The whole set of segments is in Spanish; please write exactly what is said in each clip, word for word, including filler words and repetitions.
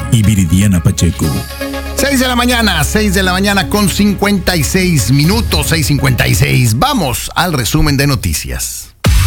y Viridiana Pacheco. seis de la mañana, seis de la mañana con cincuenta y seis minutos, seis cincuenta y seis. Vamos al resumen de noticias.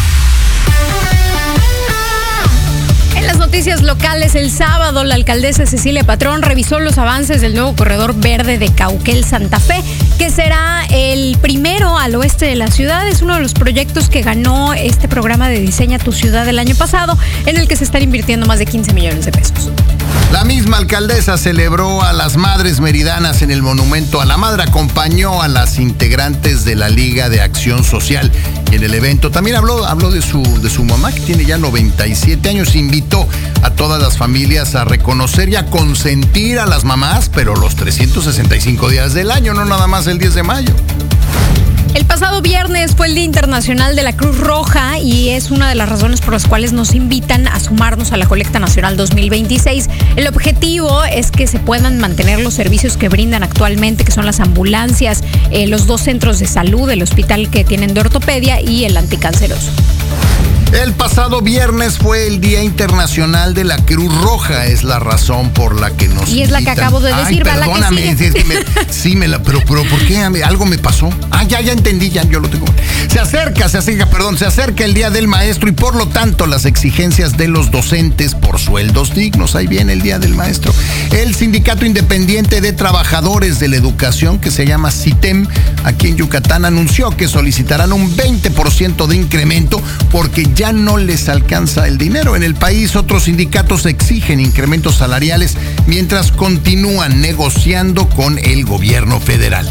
En las noticias locales, el sábado, la alcaldesa Cecilia Patrón revisó los avances del nuevo corredor verde de Cauquel-Santa Fe, que será el primero al oeste de la ciudad. Es uno de los proyectos que ganó este programa de Diseña tu Ciudad el año pasado, en el que se están invirtiendo más de quince millones de pesos. La misma alcaldesa celebró a las Madres Meridanas en el Monumento a la Madre, acompañó a las integrantes de la Liga de Acción Social en el evento. También habló, habló de su, de su mamá, que tiene ya noventa y siete años. Invitó a todas las familias a reconocer y a consentir a las mamás, pero los trescientos sesenta y cinco días del año, no nada más el diez de mayo. El pasado viernes fue el Día Internacional de la Cruz Roja y es una de las razones por las cuales nos invitan a sumarnos a la Colecta Nacional dos mil veintiséis. El objetivo es que se puedan mantener los servicios que brindan actualmente, que son las ambulancias, eh, los dos centros de salud, el hospital que tienen de ortopedia y el anticanceroso. El pasado viernes fue el Día Internacional de la Cruz Roja, es la razón por la que nos Y es la invitan. que acabo de decir, Ay, va perdóname, la que sigue. es que me, sí me la, pero, pero ¿por qué? Algo me pasó. Ah, ya, ya entendí, ya, yo lo tengo. Se acerca, se acerca, perdón, se acerca el Día del Maestro y por lo tanto las exigencias de los docentes por sueldos dignos. Ahí viene el Día del Maestro. El Sindicato Independiente de Trabajadores de la Educación, que se llama CITEM, aquí en Yucatán, anunció que solicitarán un veinte por ciento de incremento porque ya no les alcanza el dinero. En el país, otros sindicatos exigen incrementos salariales mientras continúan negociando con el gobierno federal.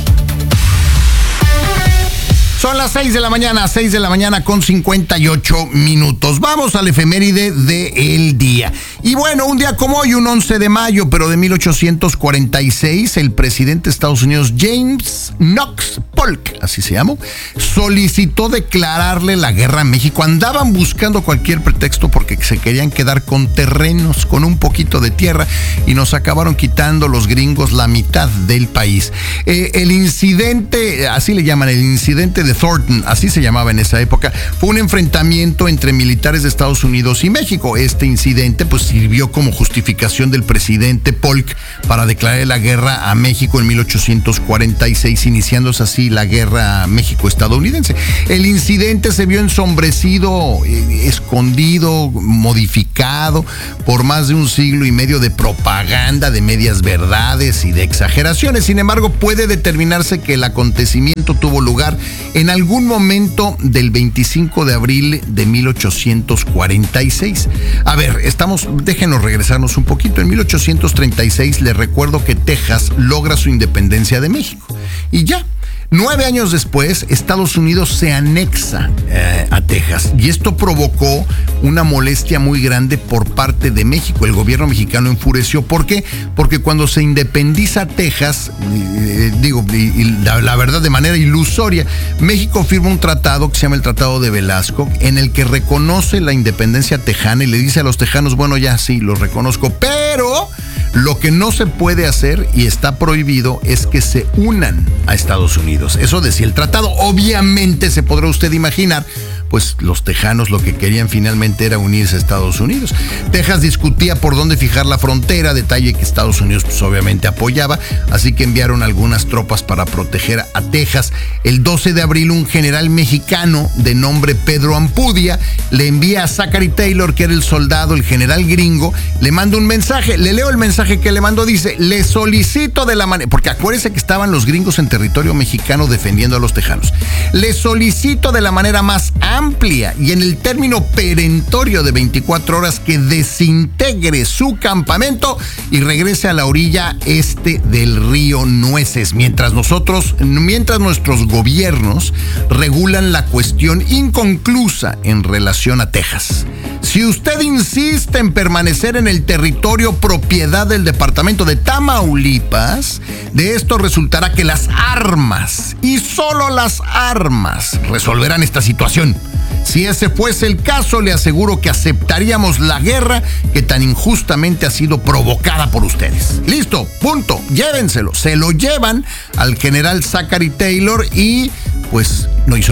Son las seis de la mañana, seis de la mañana con cincuenta y ocho minutos. Vamos al efeméride del día. Y bueno, un día como hoy, un once de mayo, pero de mil ochocientos cuarenta y seis, el presidente de Estados Unidos, James Knox Polk, así se llamó, solicitó declararle la guerra a México. Andaban buscando cualquier pretexto porque se querían quedar con terrenos, con un poquito de tierra, y nos acabaron quitando los gringos la mitad del país. Eh, el incidente, así le llaman, el incidente de Thornton, así se llamaba en esa época, fue un enfrentamiento entre militares de Estados Unidos y México. Este incidente pues sirvió como justificación del presidente Polk para declarar la guerra a México en mil ochocientos cuarenta y seis, iniciándose así la guerra México-estadounidense. El incidente se vio ensombrecido, eh, escondido, modificado por más de un siglo y medio de propaganda, de medias verdades y de exageraciones. Sin embargo, puede determinarse que el acontecimiento tuvo lugar en algún momento del veinticinco de abril de mil ochocientos cuarenta y seis. A ver, estamos, déjenos regresarnos un poquito. En mil ochocientos treinta y seis les recuerdo que Texas logra su independencia de México. Y ya, nueve años después, Estados Unidos se anexa eh, a Texas. Y esto provocó una molestia muy grande por parte de México. El gobierno mexicano enfureció. ¿Por qué? Porque cuando se independiza Texas, eh, digo, y, y la, la verdad de manera ilusoria, México firma un tratado que se llama el Tratado de Velasco, en el que reconoce la independencia tejana y le dice a los tejanos, bueno, ya sí, lo reconozco, pero lo que no se puede hacer y está prohibido es que se unan a Estados Unidos. Eso decía el tratado. Obviamente se podrá usted imaginar, pues los tejanos lo que querían finalmente era unirse a Estados Unidos. Texas discutía por dónde fijar la frontera, detalle que Estados Unidos pues obviamente apoyaba, así que enviaron algunas tropas para proteger a Texas. El doce de abril, un general mexicano de nombre Pedro Ampudia le envía a Zachary Taylor, que era el soldado, el general gringo, le manda un mensaje. Le leo el mensaje que le mandó. Dice: le solicito de la manera, porque acuérdense que estaban los gringos en territorio mexicano defendiendo a los tejanos, le solicito de la manera más amplia y en el término perentorio de veinticuatro horas que desintegre su campamento y regrese a la orilla este del río Nueces, mientras nosotros, mientras nuestros gobiernos regulan la cuestión inconclusa en relación a Texas. Si usted insiste en permanecer en el territorio propiedad del departamento de Tamaulipas, de esto resultará que las armas, y solo las armas, resolverán esta situación. Si ese fuese el caso, le aseguro que aceptaríamos la guerra que tan injustamente ha sido provocada por ustedes. Listo, punto, llévenselo. Se lo llevan al general Zachary Taylor y pues no hizo nada.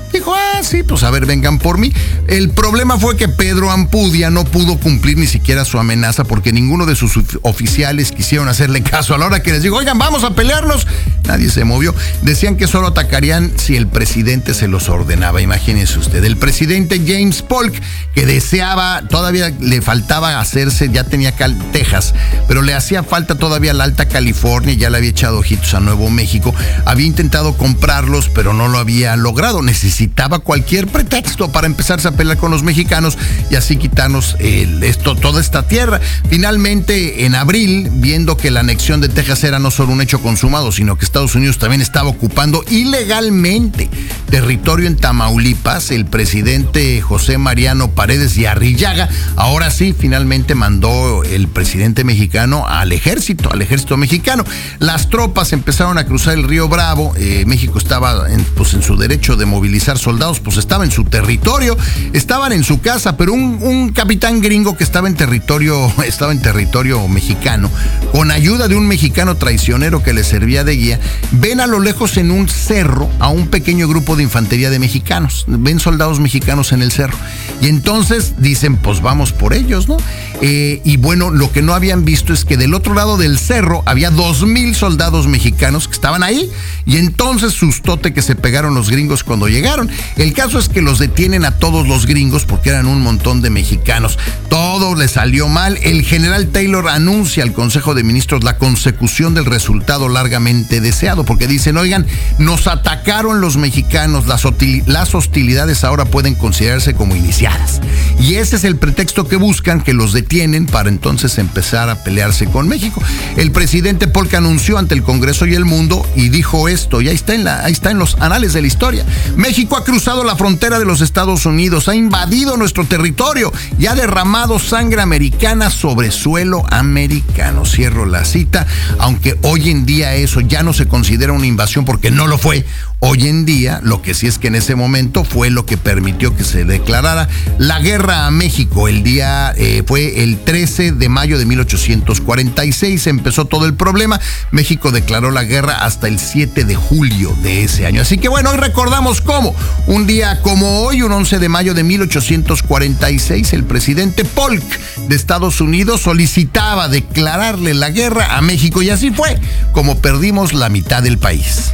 Dijo, ah, sí, pues a ver, vengan por mí. El problema fue que Pedro Ampudia no pudo cumplir ni siquiera su amenaza porque ninguno de sus oficiales quisieron hacerle caso. A la hora que les dijo, oigan, vamos a pelearnos, nadie se movió. Decían que solo atacarían si el presidente se los ordenaba. Imagínese usted, el presidente James Polk, que deseaba, todavía le faltaba hacerse, ya tenía Cal, Texas, pero le hacía falta todavía la Alta California, ya le había echado ojitos a Nuevo México, había intentado comprarlos, pero no lo había logrado. Necesitaba cualquier pretexto para empezarse a pelear con los mexicanos y así quitarnos el, esto, toda esta tierra. Finalmente, en abril, viendo que la anexión de Texas era no solo un hecho consumado, sino que Estados Unidos también estaba ocupando ilegalmente territorio en Tamaulipas, el presidente José Mariano Paredes y Arrillaga, ahora sí, finalmente mandó el presidente mexicano al ejército, al ejército mexicano. Las tropas empezaron a cruzar el río Bravo, eh, México estaba en, pues, en su derecho de movilizar soldados, pues estaba en su territorio, estaban en su casa, pero un, un capitán gringo que estaba en territorio, estaba en territorio mexicano, con ayuda de un mexicano traicionero que le servía de guía, ven a lo lejos en un cerro a un pequeño grupo de infantería de mexicanos, ven soldados mexicanos en el cerro, y entonces dicen, pues vamos por ellos, ¿no? Eh, y bueno, lo que no habían visto es que del otro lado del cerro había dos mil soldados mexicanos que estaban ahí, y entonces sustote que se pegaron los gringos cuando llegaron. El caso es que los detienen a todos los gringos porque eran un montón de mexicanos. Todo les salió mal. El general Taylor anuncia al Consejo de Ministros la consecución del resultado largamente deseado, porque dicen, oigan, nos atacaron los mexicanos, las, hostil- las hostilidades ahora pueden considerarse como iniciadas. Y ese es el pretexto que buscan, que los detienen para entonces empezar a pelearse con México. El presidente Polk anunció ante el Congreso y el mundo y dijo esto, y ahí está en la, ahí está en los anales de la historia. México ha cruzado la frontera de los Estados Unidos, ha invadido nuestro territorio y ha derramado sangre americana sobre suelo americano. Cierro la cita, aunque hoy en día eso ya no se considera una invasión porque no lo fue. Hoy en día, lo que sí es que en ese momento fue lo que permitió que se declarara la guerra a México. El día eh, fue el trece de mayo de mil ochocientos cuarenta y seis, empezó todo el problema. México declaró la guerra hasta el siete de julio de ese año. Así que bueno, hoy recordamos cómo, un día como hoy, un once de mayo de mil ochocientos cuarenta y seis, el presidente Polk de Estados Unidos solicitaba declararle la guerra a México, y así fue como perdimos la mitad del país.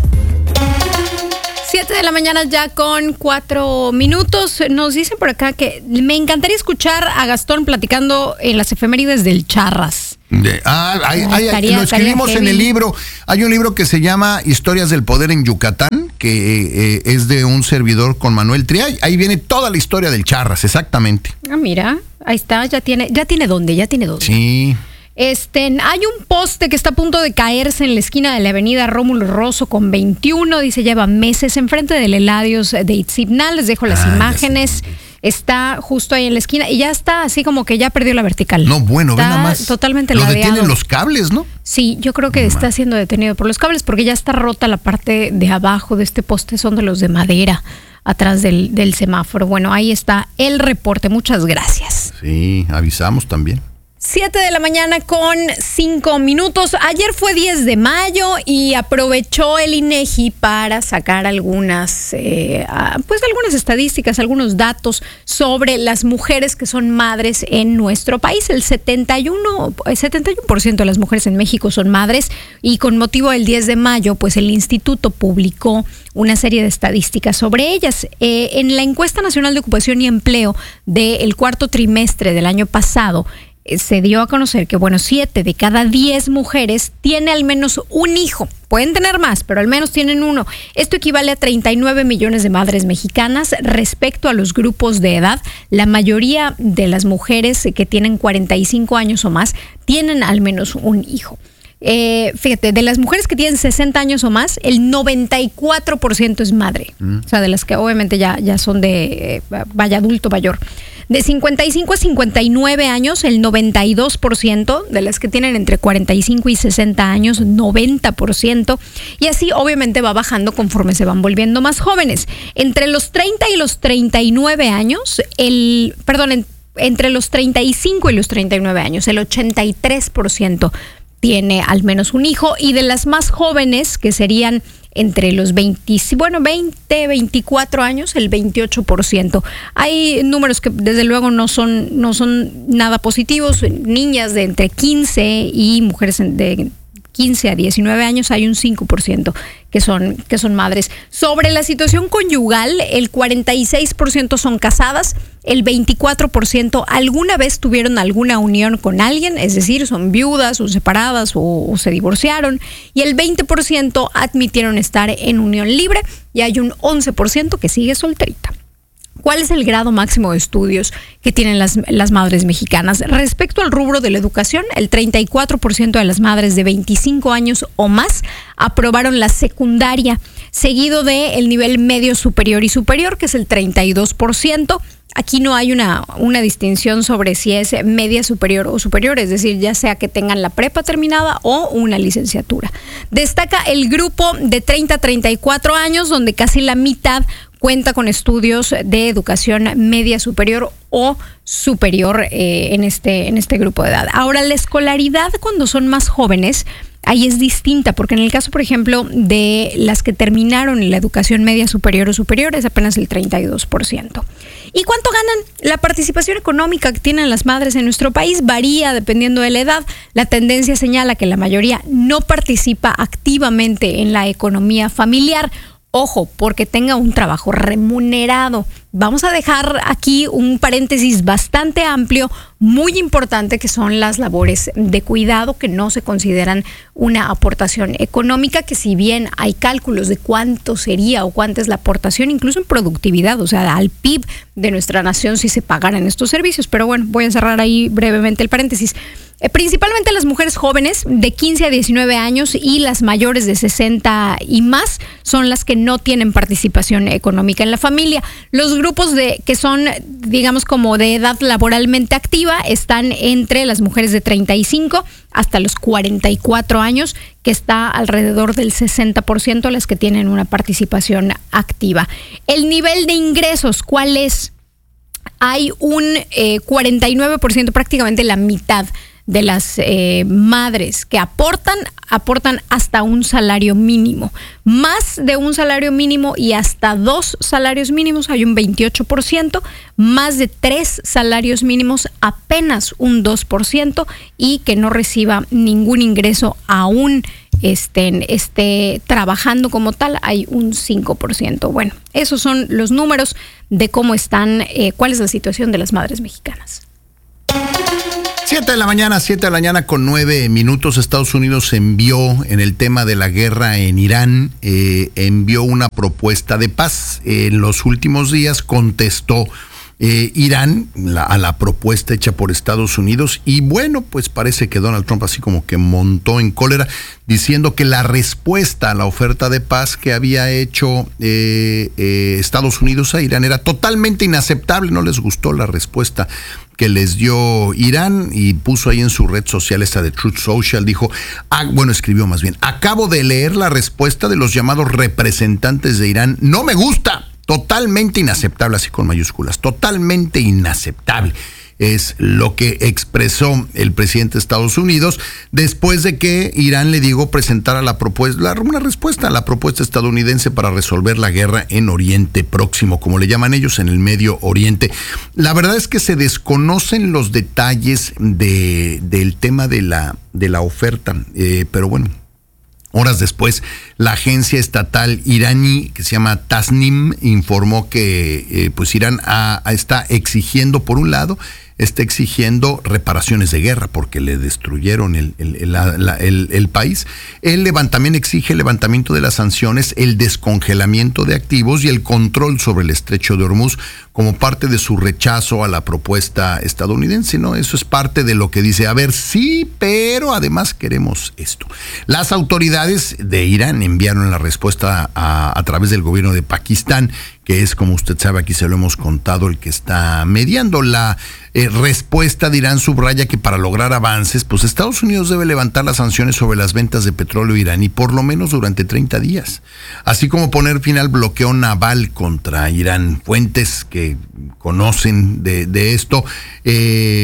Siete de la mañana ya con cuatro minutos. Nos dicen por acá que me encantaría escuchar a Gastón platicando en las efemérides del Charras. De, ah, hay, hay, estaría, lo escribimos en el libro. Hay un libro que se llama Historias del Poder en Yucatán, que eh, es de un servidor con Manuel Triay. Ahí viene toda la historia del Charras, exactamente. Ah, mira, ahí está, ya tiene, ya tiene dónde, ya tiene dónde. Sí. Este, hay un poste que está a punto de caerse en la esquina de la avenida Rómulo Rosso con veintiuno, dice, lleva meses enfrente del Eladios de Itzibnal, les dejo las ah, imágenes, está justo ahí en la esquina y ya está así como que ya perdió la vertical. No, bueno, ven nada más. Totalmente lo ladeado. Detienen los cables, ¿no? Sí, yo creo que no, está man. siendo detenido por los cables porque ya está rota la parte de abajo de este poste, son de los de madera, atrás del, del semáforo. Bueno, ahí está el reporte, muchas gracias. Sí, avisamos también. Siete de la mañana con cinco minutos. Ayer fue diez de mayo y aprovechó el INEGI para sacar algunas, eh, pues algunas estadísticas, algunos datos sobre las mujeres que son madres en nuestro país. El setenta y uno por ciento de las mujeres en México son madres y con motivo del diez de mayo, pues el instituto publicó una serie de estadísticas sobre ellas. Eh, en la encuesta nacional de ocupación y empleo del cuarto trimestre del año pasado, se dio a conocer que, bueno, siete de cada diez mujeres tiene al menos un hijo. Pueden tener más, pero al menos tienen uno. Esto equivale a treinta y nueve millones de madres mexicanas. Respecto a los grupos de edad, la mayoría de las mujeres que tienen cuarenta y cinco años o más tienen al menos un hijo. Eh, fíjate, de las mujeres que tienen sesenta años o más, el noventa y cuatro por ciento es madre. Mm. O sea, de las que obviamente ya, ya son de, eh, vaya, adulto mayor. De cincuenta y cinco a cincuenta y nueve años, el noventa y dos por ciento. De las que tienen entre cuarenta y cinco y sesenta años, noventa por ciento. Y así obviamente va bajando conforme se van volviendo más jóvenes. Entre los treinta y los treinta y nueve años, el, perdón, en, entre los treinta y cinco y los treinta y nueve años, el ochenta y tres por ciento tiene al menos un hijo, y de las más jóvenes, que serían entre los veinte, bueno, veinte, veinticuatro años, el veintiocho por ciento. Hay números que desde luego no son, no son nada positivos. Niñas de entre quince y mujeres de quince a diecinueve años hay un cinco por ciento que son, que son madres. Sobre la situación conyugal, el cuarenta y seis por ciento son casadas, el veinticuatro por ciento alguna vez tuvieron alguna unión con alguien, es decir, son viudas o separadas o, o se divorciaron, y el veinte por ciento admitieron estar en unión libre, y hay un once por ciento que sigue solterita. ¿Cuál es el grado máximo de estudios que tienen las, las madres mexicanas? Respecto al rubro de la educación, el treinta y cuatro por ciento de las madres de veinticinco años o más aprobaron la secundaria, seguido del nivel medio superior y superior, que es el treinta y dos por ciento. Aquí no hay una, una distinción sobre si es media superior o superior, es decir, ya sea que tengan la prepa terminada o una licenciatura. Destaca el grupo de treinta a treinta y cuatro años, donde casi la mitad cuenta con estudios de educación media superior o superior eh, en, este, en este grupo de edad. Ahora, la escolaridad cuando son más jóvenes, ahí es distinta, porque en el caso, por ejemplo, de las que terminaron la educación media superior o superior, es apenas el treinta y dos por ciento. ¿Y cuánto ganan? La participación económica que tienen las madres en nuestro país varía dependiendo de la edad. La tendencia señala que la mayoría no participa activamente en la economía familiar. Ojo, porque tenga un trabajo remunerado. Vamos a dejar aquí un paréntesis bastante amplio, muy importante, que son las labores de cuidado, que no se consideran una aportación económica, que si bien hay cálculos de cuánto sería o cuánta es la aportación, incluso en productividad, o sea, al P I B de nuestra nación si se pagaran estos servicios. Pero bueno, voy a cerrar ahí brevemente el paréntesis. Eh, principalmente las mujeres jóvenes de quince a diecinueve años y las mayores de sesenta y más son las que no tienen participación económica en la familia. Los grupos de que son, digamos, como de edad laboralmente activa están entre las mujeres de treinta y cinco hasta los cuarenta y cuatro años, que está alrededor del sesenta por ciento las que tienen una participación activa. El nivel de ingresos, ¿cuál es? Hay un eh, cuarenta y nueve por ciento, prácticamente la mitad de las eh, madres que aportan, aportan hasta un salario mínimo. Más de un salario mínimo y hasta dos salarios mínimos hay un veintiocho por ciento, más de tres salarios mínimos apenas un dos por ciento, y que no reciba ningún ingreso aún estén esté trabajando como tal hay un cinco por ciento. Bueno, esos son los números de cómo están, eh, cuál es la situación de las madres mexicanas. Siete de la mañana, siete de la mañana con nueve minutos. Estados Unidos envió, en el tema de la guerra en Irán, eh, envió una propuesta de paz. En los últimos días contestó eh, Irán la, a la propuesta hecha por Estados Unidos, y bueno, pues parece que Donald Trump así como que montó en cólera, diciendo que la respuesta a la oferta de paz que había hecho eh, eh, Estados Unidos a Irán era totalmente inaceptable. No les gustó la respuesta que les dio Irán, y puso ahí en su red social, esta de Truth Social, dijo, ah, bueno, escribió más bien, acabo de leer la respuesta de los llamados representantes de Irán, no me gusta, totalmente inaceptable, así con mayúsculas, totalmente inaceptable. Es lo que expresó el presidente de Estados Unidos después de que Irán le dijo presentar la propuesta, una respuesta a la propuesta estadounidense para resolver la guerra en Oriente Próximo, como le llaman ellos, en el Medio Oriente. La verdad es que se desconocen los detalles de, del tema de la, de la oferta, eh, pero bueno. Horas después, la agencia estatal iraní, que se llama Tasnim, informó que eh, pues Irán a, a está exigiendo, por un lado, está exigiendo reparaciones de guerra porque le destruyeron el, el, el, la, el, el país. Él también exige el levantamiento de las sanciones, el descongelamiento de activos y el control sobre el estrecho de Hormuz como parte de su rechazo a la propuesta estadounidense, ¿no? Eso es parte de lo que dice, a ver, sí, pero además queremos esto. Las autoridades de Irán enviaron la respuesta a, a través del gobierno de Pakistán, que es, como usted sabe, aquí se lo hemos contado, el que está mediando. La eh, respuesta de Irán subraya que para lograr avances, pues Estados Unidos debe levantar las sanciones sobre las ventas de petróleo iraní por lo menos durante treinta días, así como poner fin al bloqueo naval contra Irán. Fuentes que conocen de, de esto eh,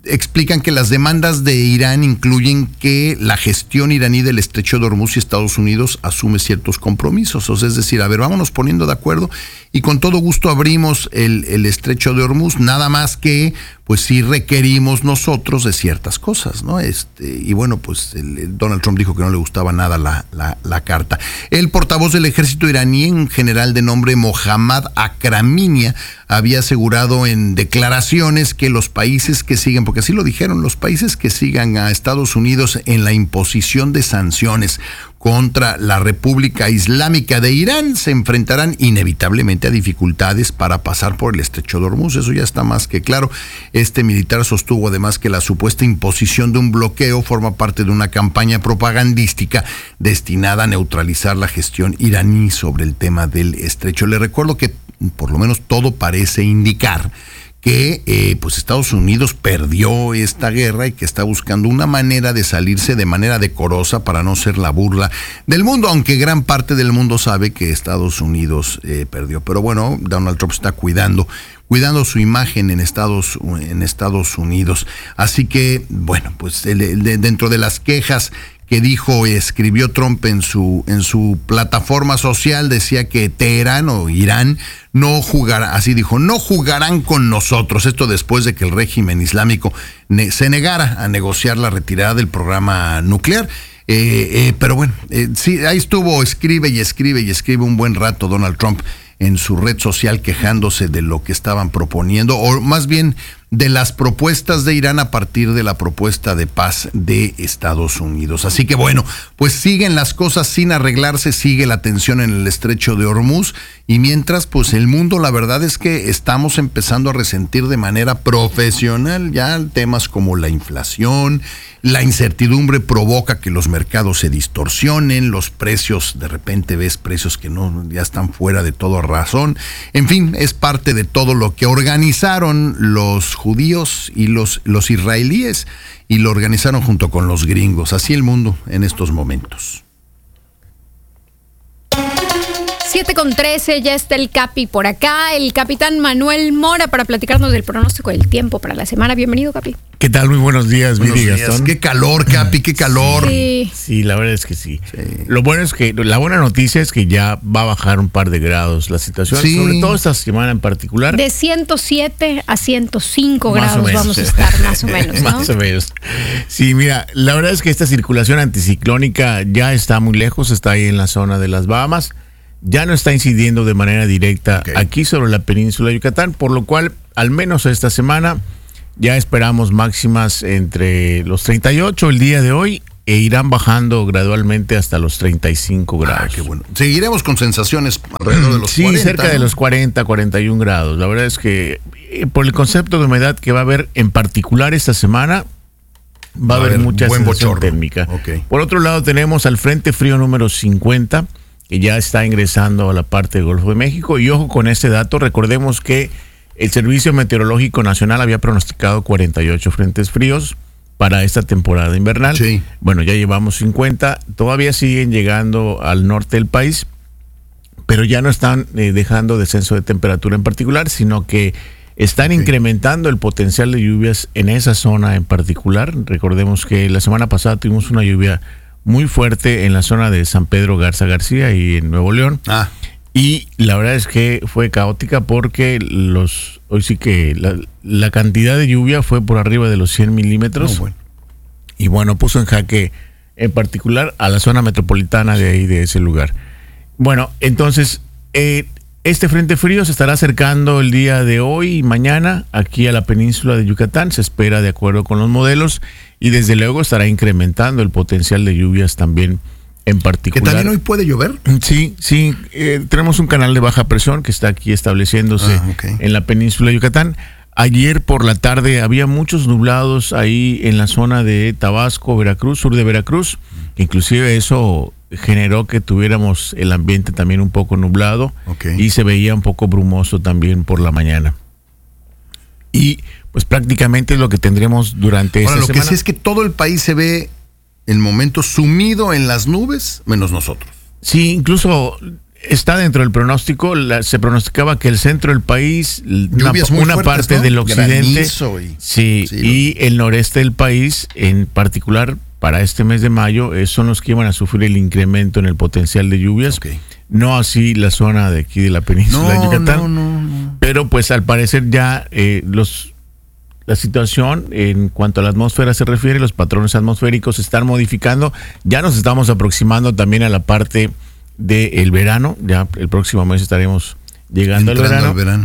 explican que las demandas de Irán incluyen que la gestión iraní del estrecho de Hormuz y Estados Unidos asume ciertos compromisos. O sea, es decir, a ver, vámonos poniendo de acuerdo y con todo gusto abrimos el, el estrecho de Hormuz, nada más que pues sí requerimos nosotros de ciertas cosas, ¿no? Este, y bueno, pues el, el Donald Trump dijo que no le gustaba nada la, la, la carta. El portavoz del ejército iraní, un general de nombre Mohammad Akraminia, había asegurado en declaraciones que los países que siguen, porque así lo dijeron, los países que sigan a Estados Unidos en la imposición de sanciones contra la República Islámica de Irán se enfrentarán inevitablemente a dificultades para pasar por el estrecho de Hormuz. Eso ya está más que claro. Este militar sostuvo además que la supuesta imposición de un bloqueo forma parte de una campaña propagandística destinada a neutralizar la gestión iraní sobre el tema del estrecho. Le recuerdo que por lo menos todo parece indicar que eh, pues Estados Unidos perdió esta guerra y que está buscando una manera de salirse de manera decorosa para no ser la burla del mundo, aunque gran parte del mundo sabe que Estados Unidos eh, perdió. Pero bueno, Donald Trump está cuidando cuidando su imagen en Estados en Estados Unidos. Así que, bueno, pues el, el, dentro de las quejas que dijo, escribió Trump en su en su plataforma social, decía que Teherán o Irán no jugará, así dijo, no jugarán con nosotros. Esto después de que el régimen islámico ne- se negara a negociar la retirada del programa nuclear. Eh, eh, pero bueno, eh, sí, ahí estuvo, escribe y escribe y escribe un buen rato Donald Trump en su red social quejándose de lo que estaban proponiendo, o más bien de las propuestas de Irán a partir de la propuesta de paz de Estados Unidos. Así que bueno, pues siguen las cosas sin arreglarse, sigue la tensión en el estrecho de Hormuz, y mientras, pues el mundo, la verdad es que estamos empezando a resentir de manera profesional ya temas como la inflación. La incertidumbre provoca que los mercados se distorsionen, los precios, de repente ves precios que no ya están fuera de toda razón. En fin, es parte de todo lo que organizaron los judíos y los, los israelíes, y lo organizaron junto con los gringos. Así el mundo en estos momentos. siete con trece, ya está el Capi por acá, el capitán Manuel Mora, para platicarnos del pronóstico del tiempo para la semana. Bienvenido, Capi. ¿Qué tal? Muy buenos días, Buenos Viri días. Gastón. Qué calor, Capi, qué calor. Sí. Sí, la verdad es que sí. Sí. Lo bueno es que, la buena noticia es que ya va a bajar un par de grados la situación, Sí. sobre todo esta semana en particular. De ciento siete a ciento cinco Más o grados menos. vamos a estar, más o menos, ¿no? Más o menos. Sí, mira, la verdad es que esta circulación anticiclónica ya está muy lejos, está ahí en la zona de las Bahamas. Ya no está incidiendo de manera directa Okay. aquí sobre la península de Yucatán, por lo cual, al menos esta semana, ya esperamos máximas entre los treinta y ocho el día de hoy e irán bajando gradualmente hasta los treinta y cinco grados. Ah, qué bueno. Seguiremos con sensaciones alrededor de los Sí, cuarenta, cerca ¿no? de los cuarenta, cuarenta y un grados. La verdad es que eh, por el concepto de humedad que va a haber en particular esta semana, va a haber mucha buen sensación bochorno. térmica. Ok. Por otro lado, tenemos al Frente Frío número cincuenta, que ya está ingresando a la parte del Golfo de México. Y ojo con este dato, recordemos que el Servicio Meteorológico Nacional había pronosticado cuarenta y ocho frentes fríos para esta temporada invernal. Sí. Bueno, ya llevamos cincuenta, todavía siguen llegando al norte del país, pero ya no están eh, dejando descenso de temperatura en particular, sino que están Ok. incrementando el potencial de lluvias en esa zona en particular. Recordemos que la semana pasada tuvimos una lluvia muy fuerte en la zona de San Pedro Garza García y en Nuevo León. Ah, Y la verdad es que fue caótica porque los hoy sí que la, la cantidad de lluvia fue por arriba de los cien milímetros. no, bueno. Y bueno, puso en jaque en particular a la zona metropolitana de ahí, de ese lugar. Bueno, entonces, eh, este frente frío se estará acercando el día de hoy y mañana aquí a la península de Yucatán, se espera de acuerdo con los modelos, y desde luego estará incrementando el potencial de lluvias también en ¿Que particular. también hoy puede llover? Sí, sí, eh, tenemos un canal de baja presión que está aquí estableciéndose Ah, ok. en la península de Yucatán. Ayer por la tarde había muchos nublados ahí en la zona de Tabasco, Veracruz, sur de Veracruz. Inclusive eso generó que tuviéramos el ambiente también un poco nublado, Ok. y se veía un poco brumoso también por la mañana. Y pues prácticamente es lo que tendremos durante Ahora, esta lo semana. que sí es que todo el país se ve el momento sumido en las nubes, menos nosotros. Sí, incluso está dentro del pronóstico. La, se pronosticaba que el centro del país, Lluvias una, muy una fuertes, parte ¿no? del occidente, Y, sí, sí, y el noreste del país, en particular para este mes de mayo, eh, son los que iban a sufrir el incremento en el potencial de lluvias. Okay. No así la zona de aquí de la península no, de Yucatán. No, no, no. Pero pues al parecer ya eh, los la situación en cuanto a la atmósfera se refiere, los patrones atmosféricos se están modificando. Ya nos estamos aproximando también a la parte del verano. Ya el próximo mes estaremos llegando al verano. al verano.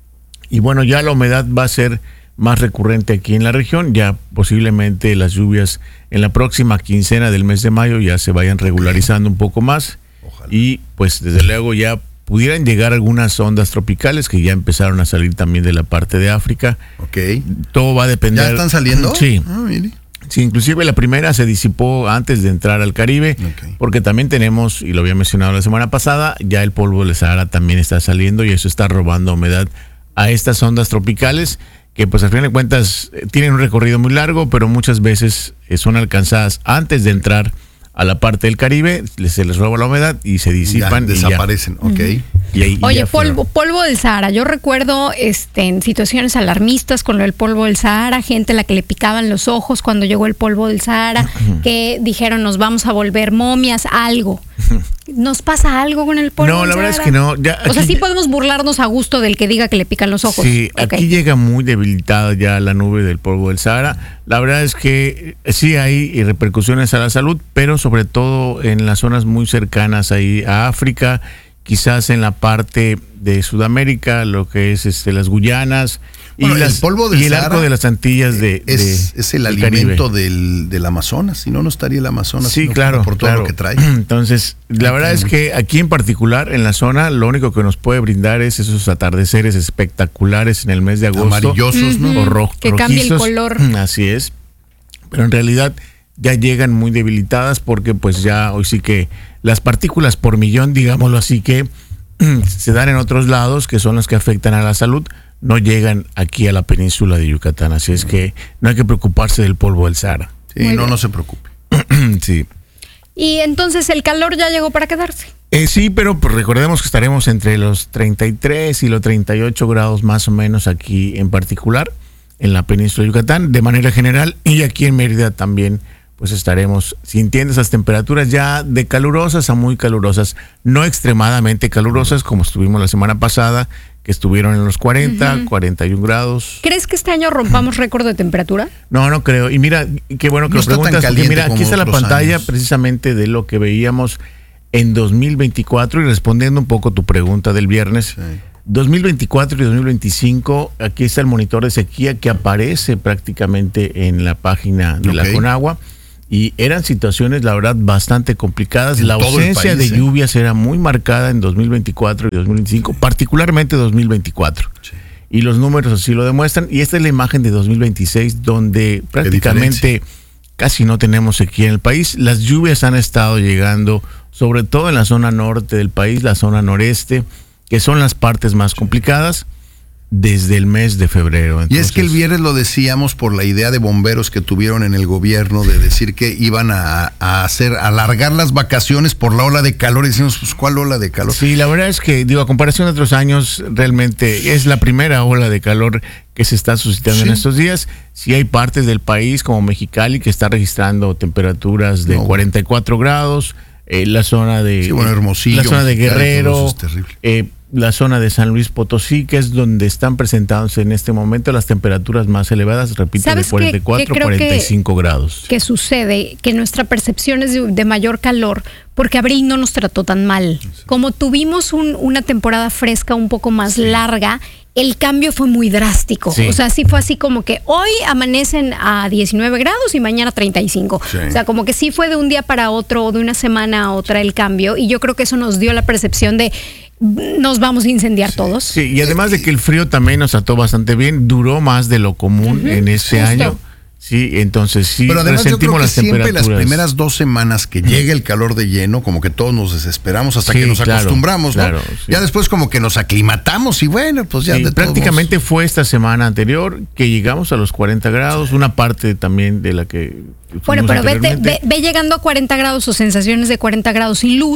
Y bueno, ya la humedad va a ser más recurrente aquí en la región. Ya posiblemente las lluvias en la próxima quincena del mes de mayo ya se vayan regularizando un poco más. Ojalá. Y pues desde luego ya pudieran llegar algunas ondas tropicales que ya empezaron a salir también de la parte de África. Ok. Todo va a depender. ¿Ya están saliendo? Sí. Ah, mire. Sí, inclusive la primera se disipó antes de entrar al Caribe, Okay. porque también tenemos, y lo había mencionado la semana pasada, ya el polvo del Sahara también está saliendo y eso está robando humedad a estas ondas tropicales que pues al final de cuentas eh, tienen un recorrido muy largo, pero muchas veces eh, son alcanzadas antes de entrar a la parte del Caribe, se les roba la humedad y se disipan. Ya, desaparecen, y ya. ok. Y ahí, y Oye, ya polvo, fueron. polvo del Sahara. Yo recuerdo este, en situaciones alarmistas con lo del polvo del Sahara, gente a la que le picaban los ojos cuando llegó el polvo del Sahara, que dijeron nos vamos a volver momias, algo. ¿Nos pasa algo con el polvo No, del la verdad es Sahara? que no. Ya O sea, aquí- sí podemos burlarnos a gusto del que diga que le pican los ojos. Sí, Ok. aquí llega muy debilitada ya la nube del polvo del Sahara. La verdad es que eh, sí hay repercusiones a la salud, pero sobre todo en las zonas muy cercanas ahí a África, quizás en la parte de Sudamérica, lo que es este, las Guyanas y, Bueno, el las- polvo del y el Sahara arco de las Antillas de, Es, de- es el del alimento Caribe. del, del Amazonas, si no, no estaría el Amazonas. Sí, si no claro, fuera por todo claro. lo que trae. Entonces, la verdad es que aquí en particular, en la zona, lo único que nos puede brindar es esos atardeceres espectaculares en el mes de agosto. Amarillosos, ¿no? O ro- Que cambie el rojizos. color. Así es. Pero en realidad ya llegan muy debilitadas porque pues ya hoy sí que las partículas por millón, digámoslo así, que se dan en otros lados, que son las que afectan a la salud, no llegan aquí a la península de Yucatán. Así es que no hay que preocuparse del polvo del Sahara. Sí, Muy no, bien. no se preocupe. Sí. Y entonces el calor ya llegó para quedarse. Eh, sí, pero pues recordemos que estaremos entre los treinta y tres y los treinta y ocho grados más o menos aquí en particular, en la península de Yucatán, de manera general, y aquí en Mérida también pues estaremos sintiendo esas temperaturas ya de calurosas a muy calurosas, no extremadamente calurosas como estuvimos la semana pasada, que estuvieron en los cuarenta, cuarenta y un grados. ¿Crees que este año rompamos récord de temperatura? No, no creo. Y mira, qué bueno que No lo está tan preguntas, porque caliente mira, aquí como está la otros pantalla años. precisamente de lo que veíamos en dos mil veinticuatro y respondiendo un poco tu pregunta del viernes. Sí. dos mil veinticuatro y dos mil veinticinco, aquí está el monitor de sequía que aparece prácticamente en la página de Ok. la Conagua. Y eran situaciones, la verdad, bastante complicadas. En La todo el ausencia país, de ¿eh? lluvias era muy marcada en dos mil veinticuatro y dos mil veinticinco, particularmente dos mil veinticuatro. Sí. Y los números así lo demuestran. Y esta es la imagen de dos mil veintiséis, donde prácticamente casi no tenemos sequía en el país. Las lluvias han estado llegando, sobre todo en la zona norte del país, la zona noreste, que son las partes más complicadas, desde el mes de febrero. Y es que el Entonces, viernes lo decíamos por la idea de bomberos que tuvieron en el gobierno de decir que iban a, a hacer, a alargar las vacaciones por la ola de calor. Y decimos, pues, ¿cuál ola de calor? Sí, la verdad es que, digo, a comparación de otros años, realmente es la primera ola de calor que se está suscitando Sí. en estos días. Sí hay partes del país, como Mexicali, que está registrando temperaturas de No. cuarenta y cuatro grados, eh, la zona de... Sí, bueno, Hermosillo, La zona de Mexicali, todo Guerrero, eso es terrible. eh, la zona de San Luis Potosí, que es donde están presentándose en este momento las temperaturas más elevadas, repito, de ¿Sabes qué- cuarenta y qué cuatro, creo que- cuarenta y cinco grados. Que sucede que nuestra percepción es de, de mayor calor porque abril no nos trató tan mal. Como tuvimos un- una temporada fresca un poco más larga, el cambio fue muy drástico. Sí. O sea, sí fue así como que hoy amanecen a diecinueve grados y mañana treinta y cinco. Sí. O sea, como que sí fue de un día para otro o de una semana a otra el cambio. Y yo creo que eso nos dio la percepción de nos vamos a incendiar todos. Sí, y además de que el frío también nos ató bastante bien, duró más de lo común en este justo. año. Sí, entonces sí, Pero además yo creo resentimos que las siempre las temperaturas. primeras dos semanas que llega el calor de lleno, como que todos nos desesperamos hasta Sí, que nos claro, acostumbramos, ¿no? claro, sí. Ya después como que nos aclimatamos y bueno, pues ya Sí, de todos prácticamente fue esta semana anterior que llegamos a los cuarenta grados, una parte también de la que Bueno, fuimos pero vete, anteriormente. ve, ve llegando a cuarenta grados o sensaciones de cuarenta grados sin luz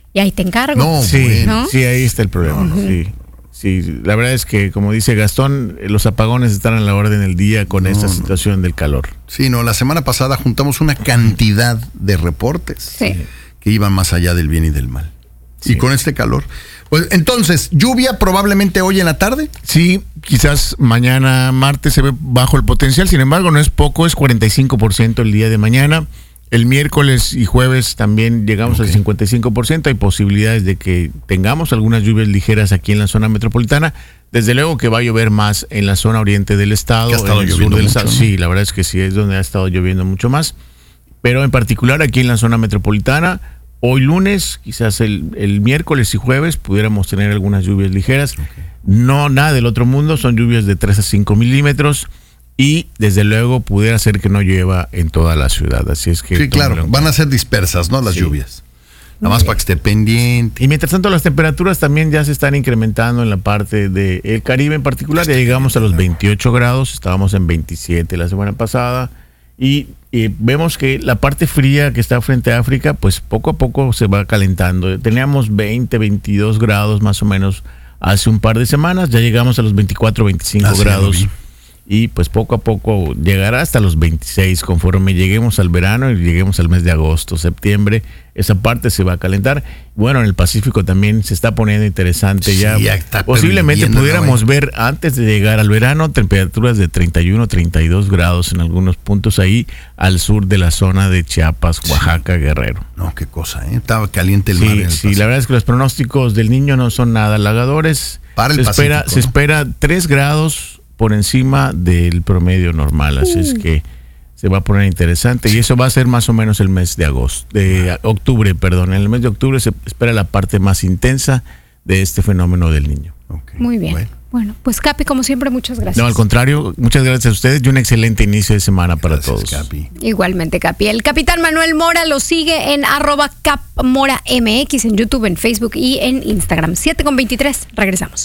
y ahí te encargo. No, Sí, bueno. ¿no? sí, ahí está el problema. Uh-huh. Sí, sí, la verdad es que, como dice Gastón, los apagones están a la orden del día con No, esta no. situación del calor. Sí, no, la semana pasada juntamos una cantidad de reportes Sí. que iban más allá del bien y del mal. Sí. Y con este calor. Pues entonces, lluvia probablemente hoy en la tarde. Sí, quizás mañana martes se ve bajo el potencial, sin embargo no es poco, es cuarenta y cinco por ciento el día de mañana. El miércoles y jueves también llegamos Ok. al cincuenta y cinco por ciento. Hay posibilidades de que tengamos algunas lluvias ligeras aquí en la zona metropolitana. Desde luego que va a llover más en la zona oriente del estado, Que ha estado en el sur lloviendo del mucho, estado. ¿no? Sí, la verdad es que sí, es donde ha estado lloviendo mucho más. Pero en particular aquí en la zona metropolitana, hoy lunes, quizás el, el miércoles y jueves pudiéramos tener algunas lluvias ligeras. No nada del otro mundo, son lluvias de tres a cinco milímetros. Y desde luego pudiera ser que no llueva en toda la ciudad. Así es que. Sí, claro, tómalo en van a ser dispersas, ¿no? Las Sí. lluvias. Nada más para que esté pendiente. Y mientras tanto, las temperaturas también ya se están incrementando en la parte del Caribe en particular. Ya llegamos a los veintiocho grados, estábamos en veintisiete la semana pasada. Y, y vemos que la parte fría que está frente a África, pues poco a poco se va calentando. Teníamos veinte, veintidós grados más o menos hace un par de semanas. Ya llegamos a los veinticuatro, veinticinco Ah, sí, lo grados. vi. Y pues poco a poco llegará hasta los veintiséis conforme lleguemos al verano y lleguemos al mes de agosto, septiembre. Esa parte se va a calentar. Bueno, en el Pacífico también se está poniendo interesante. Sí, ya ya está posiblemente perdiendo, pudiéramos ¿no? ver antes de llegar al verano temperaturas de treinta y uno, treinta y dos grados en algunos puntos ahí al sur de la zona de Chiapas, Oaxaca, Guerrero. No, qué cosa, ¿eh? Estaba caliente el mar. en Sí, el sí, Pacífico. la verdad es que los pronósticos del Niño no son nada halagadores. Para el se espera, Pacífico, se ¿no? espera tres grados por encima del promedio normal, así es que se va a poner interesante y eso va a ser más o menos el mes de agosto, de octubre, perdón. En el mes de octubre se espera la parte más intensa de este fenómeno del Niño. Ok, Muy bien. bueno. Bueno, pues Capi, como siempre, muchas gracias. No, al contrario, muchas gracias a ustedes y un excelente inicio de semana para Gracias, todos. Capi. Igualmente, Capi. El capitán Manuel Mora lo sigue en arroba capmoramx en YouTube, en Facebook y en Instagram. siete con veintitrés. Regresamos.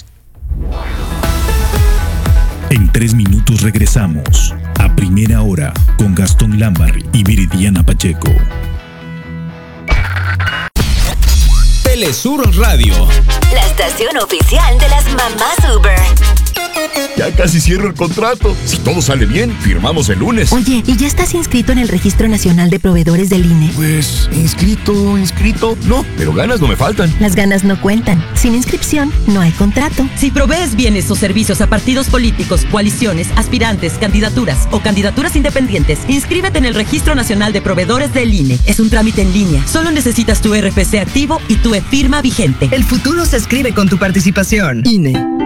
En tres minutos regresamos a Primera Hora con Gastón Lambarri y Viridiana Pacheco. Telesur Radio. La estación oficial de las mamás Uber. Ya casi cierro el contrato. Si todo sale bien, firmamos el lunes. Oye, ¿y ya estás inscrito en el Registro Nacional de Proveedores del I N E? Pues, inscrito, inscrito. No, pero ganas no me faltan. Las ganas no cuentan. Sin inscripción, no hay contrato. Si provees bienes o servicios a partidos políticos, coaliciones, aspirantes, candidaturas o candidaturas independientes, inscríbete en el Registro Nacional de Proveedores del I N E. Es un trámite en línea. Solo necesitas tu R F C activo y tu e-firma vigente. El futuro se escribe con tu participación. I N E.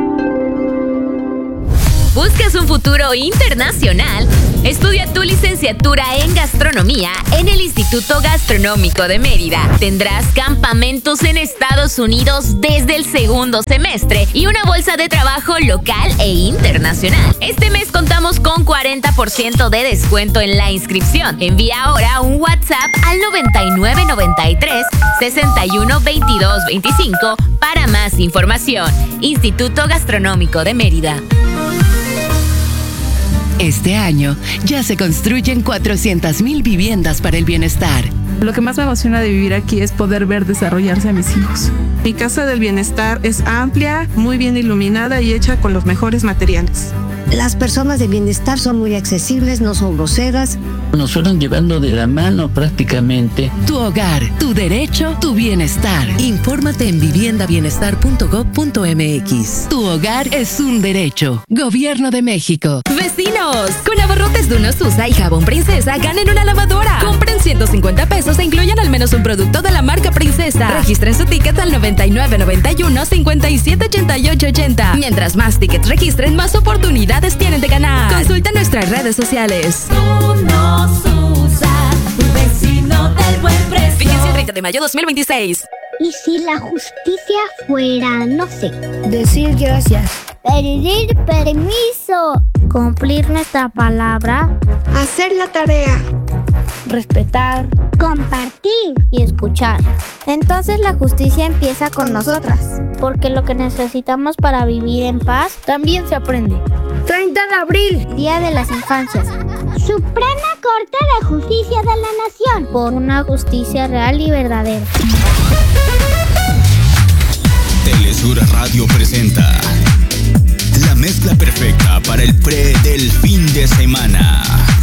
¿Buscas un futuro internacional? Estudia tu licenciatura en gastronomía en el Instituto Gastronómico de Mérida. Tendrás campamentos en Estados Unidos desde el segundo semestre y una bolsa de trabajo local e internacional. Este mes contamos con cuarenta por ciento de descuento en la inscripción. Envía ahora un WhatsApp al noventa y nueve noventa y tres sesenta y uno veintidós veinticinco para más información. Instituto Gastronómico de Mérida. Este año ya se construyen cuatrocientas mil viviendas para el bienestar. Lo que más me emociona de vivir aquí es poder ver desarrollarse a mis hijos. Mi casa del bienestar es amplia, muy bien iluminada y hecha con los mejores materiales. Las personas de bienestar son muy accesibles, no son groseras. Nos fueron llevando de la mano prácticamente. Tu hogar, tu derecho, tu bienestar. Infórmate en vivienda bienestar punto gob punto m x. Tu hogar es un derecho. Gobierno de México. ¡Vecinos! Con abarrotes de Unosusa y jabón Princesa, ganen una lavadora. Compren ciento cincuenta pesos e incluyan al menos un producto de la marca Princesa. Registren su ticket al noventa y nueve noventa y uno cincuenta y siete ochenta y ocho ochenta. Mientras más tickets registren, más oportunidades tienen de ganar. Consulta nuestras redes sociales. Unosusa, tu vecino del buen precio. Fíjense el treinta de mayo dos mil veintiséis. ¿Y si la justicia fuera, no sé, decir gracias, pedir permiso, cumplir nuestra palabra, hacer la tarea, respetar, compartir y escuchar? Entonces la justicia empieza con nosotras, porque lo que necesitamos para vivir en paz también se aprende. treinta de abril, Día de las Infancias. Suprema Corte de Justicia de la Nación, por una justicia real y verdadera. Telesur Radio presenta la mezcla perfecta para el pre del fin de semana.